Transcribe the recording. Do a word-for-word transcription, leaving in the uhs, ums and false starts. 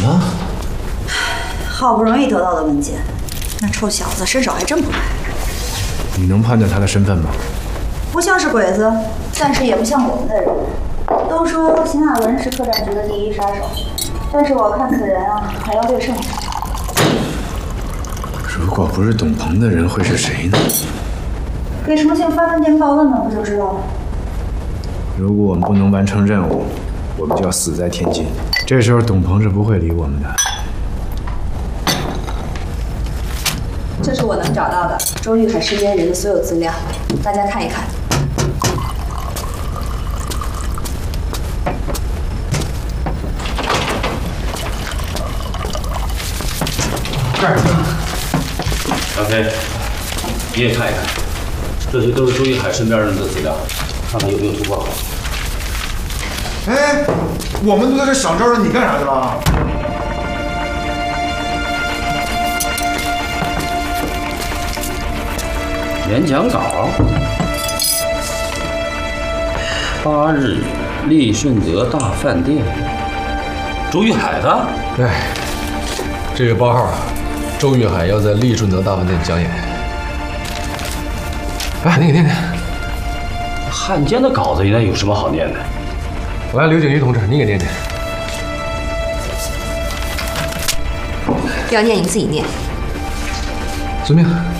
了？ 好不容易得到的文件，那臭小子伸手还真不快。 你能判断他的身份吗？ 不像是鬼子，但是也不像我们的人。都说邢亚文是特战局的第一杀手，但是我看此人啊，还要略胜一筹。 如果不是董鹏的人，会是谁呢？ 给重庆发份电报问问不就知道了？ 如果我们不能完成任务，我们就要死在天津。这时候董鹏是不会理我们的。 这是我能找到的周玉海身边人的所有资料，大家看一看。 干什么？ 小飞，你也看一看，这些都是周一海身边人的资料，看看有没有突破口。 哎，我们都在这想招了，你干啥去了？ 演讲稿，八日利顺德大饭店，周玉海的。 哎，这个包号啊，周玉海要在利顺德大饭店讲演。哎，你给念念。 汉奸的稿子应该有什么好念的？ 来，刘景瑜同志，你给念念。 要念你自己念。 遵命。